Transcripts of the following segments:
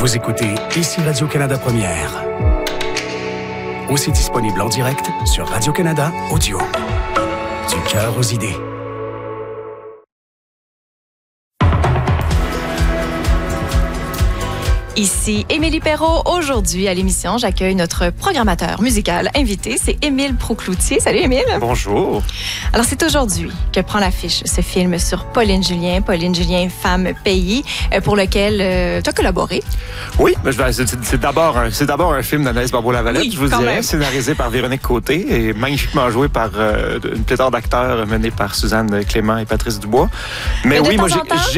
Vous écoutez Ici Radio-Canada Première. Aussi disponible en direct sur Radio-Canada Audio. Du cœur aux idées. Ici Émilie Perrault. Aujourd'hui, à l'émission, j'accueille notre programmateur musical invité. C'est Émile Proucloutier. Salut, Émile. Bonjour. Alors, c'est aujourd'hui que prend l'affiche ce film sur Pauline Julien, Femme Pays, pour lequel tu as collaboré. Oui, c'est d'abord un film d'Anaïs Barbeau-Lavalette, je vous dirais, scénarisé par Véronique Côté et magnifiquement joué par une pléthore d'acteurs menés par Suzanne Clément et Patrice Dubois. Mais oui, moi,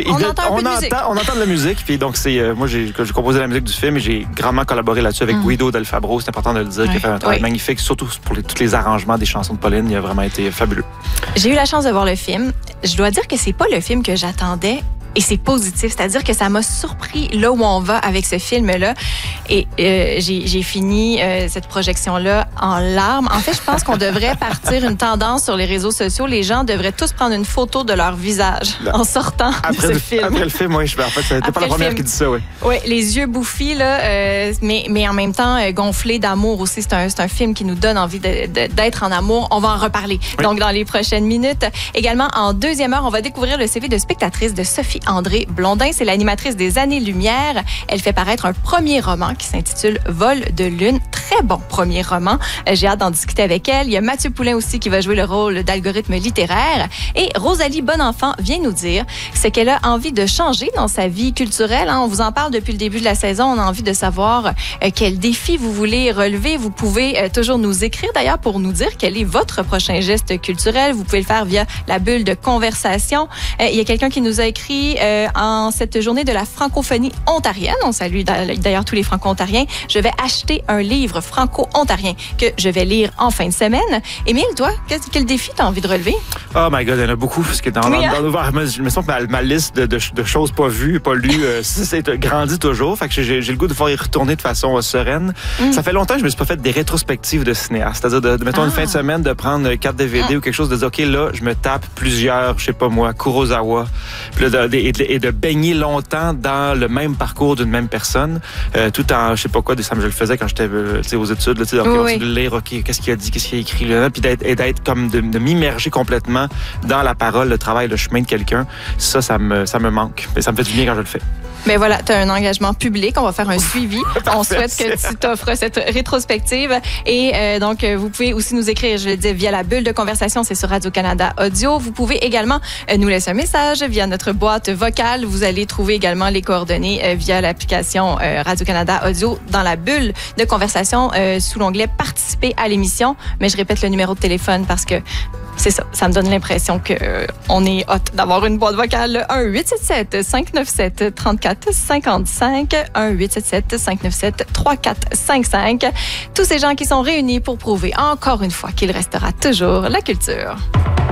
on entend de la musique, puis donc moi, j'ai composé la musique du film et j'ai grandement collaboré là-dessus avec Guido Del Fabro. C'est important de le dire, qui a fait un travail magnifique, surtout pour tous les arrangements des chansons de Pauline. Il a vraiment été fabuleux. J'ai eu la chance de voir le film. Je dois dire que c'est pas le film que j'attendais. Et c'est positif, c'est-à-dire que ça m'a surpris là où on va avec ce film-là. Et j'ai fini cette projection-là en larmes. En fait, je pense qu'on devrait partir une tendance sur les réseaux sociaux. Les gens devraient tous prendre une photo de leur visage en sortant de ce film. Après le film, oui. En fait, c'était pas la première qui dit ça, oui. Oui, les yeux bouffis, là, mais en même temps gonflés d'amour aussi. C'est un film qui nous donne envie d'être en amour. On va en reparler. Oui. Donc, dans les prochaines minutes. Également, en deuxième heure, on va découvrir le CV de spectatrice de Sophie André Blondin. C'est l'animatrice des Années-Lumière. Elle fait paraître un premier roman qui s'intitule Vol de lune. Très bon premier roman. J'ai hâte d'en discuter avec elle. Il y a Mathieu Poulin aussi qui va jouer le rôle d'algorithme littéraire. Et Rosalie Bonenfant vient nous dire ce qu'elle a envie de changer dans sa vie culturelle. On vous en parle depuis le début de la saison. On a envie de savoir quel défi vous voulez relever. Vous pouvez toujours nous écrire d'ailleurs pour nous dire quel est votre prochain geste culturel. Vous pouvez le faire via la bulle de conversation. Il y a quelqu'un qui nous a écrit en cette journée de la francophonie ontarienne. On salue d'ailleurs tous les franco-ontariens. Je vais acheter un livre franco-ontarien que je vais lire en fin de semaine. Émile, toi, quel défi t'as envie de relever? Oh my God, il y en a beaucoup. Parce que je me sens que ma liste de choses pas vues, pas lues, c'est grandit toujours. Fait que j'ai le goût de pouvoir y retourner de façon sereine. Ça fait longtemps que je me suis pas fait des rétrospectives de cinéastes. C'est-à-dire, mettons, une fin de semaine, de prendre 4 DVD ou quelque chose, de dire, OK, là, je me tape plusieurs, je sais pas moi, Kurosawa, puis là, et de baigner longtemps dans le même parcours d'une même personne, tout en, je sais pas quoi, je le faisais quand j'étais aux études, là, de lire, OK, qu'est-ce qu'il a dit, qu'est-ce qu'il a écrit, là, puis d'être comme de m'immerger complètement dans la parole, le travail, le chemin de quelqu'un. Ça me manque. Mais ça me fait du bien quand je le fais. Mais voilà, tu as un engagement public. On va faire un suivi. On souhaite que tu t'offres cette rétrospective. Et donc, vous pouvez aussi nous écrire, je le dis, via la bulle de conversation. C'est sur Radio-Canada Audio. Vous pouvez également nous laisser un message via notre boîte vocale. Vous allez trouver également les coordonnées via l'application Radio-Canada Audio dans la bulle de conversation sous l'onglet « Participer à l'émission ». Mais je répète le numéro de téléphone parce que c'est ça. Ça me donne l'impression qu'on est hot d'avoir une boîte vocale. 1-877-597-3455. 1-877-597-3455. Tous ces gens qui sont réunis pour prouver encore une fois qu'il restera toujours la culture.